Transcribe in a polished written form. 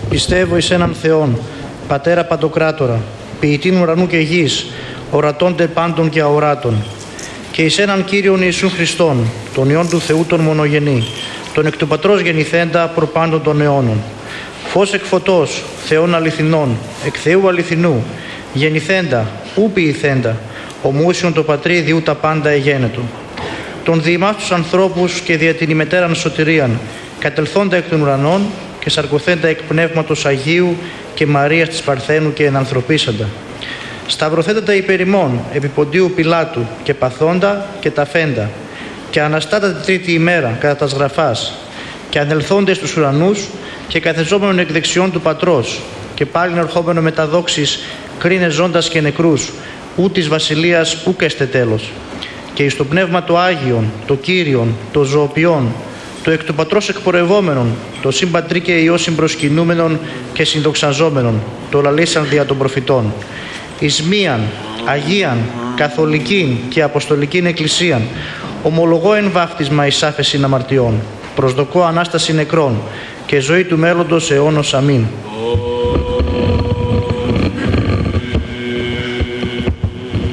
Πιστεύω εις έναν Θεόν, Πατέρα Παντοκράτορα, ποιητήν ουρανού και γης, ορατώνται πάντων και αοράτων, και εις έναν Κύριον Ιησούν Χριστόν, τον Υιόν του Θεού τον μονογενή, τον εκ του Πατρός γεννηθέντα προπάντων των αιώνων. Φως εκ φωτός, Θεών αληθινών, εκ Θεού αληθινού, γεννηθέντα, ου ποιηθέντα, ομούσιον το Πατρί διού τα πάντα εγένετο. Τον διημάς τους ανθρώπους και δια την ημετέραν σωτηρίαν, κατελθόντα εκ των ουρανών και σαρκωθέντα εκ Πνεύματος Αγίου και Μαρίας της Παρθένου και ενανθρωπίσαντα. Σταυρωθέντα υπέρ ημών επί Ποντίου Πιλάτου και παθόντα και ταφέντα, και αναστάτα την τρίτη ημέρα κατά τας γραφάς, και ανελθόντες στους ουρανούς και καθεζόμενον εκ δεξιών του Πατρός, και πάλιν ερχόμενο με τα δόξης κρίνε ζώντας και νεκρούς, ού της βασιλείας ούκ εστε τέλος. Και εις το Πνεύμα το Άγιον, το Κύριον, το ζωοποιόν, το εκ του Πατρός εκπορευόμενον, το συμπατρί και Υιό συμπροσκυνούμενον και συνδοξαζόμενον, το λαλήσαν δια των προφητών. Εις μίαν, Αγίαν, Καθολικήν και Αποστολικήν Εκκλησίαν, ομολογώ εν βάφτισμα εις άφεσιν αμαρτιών, προσδοκώ Ανάσταση νεκρών και ζωή του μέλλοντος αιώνος. Αμήν.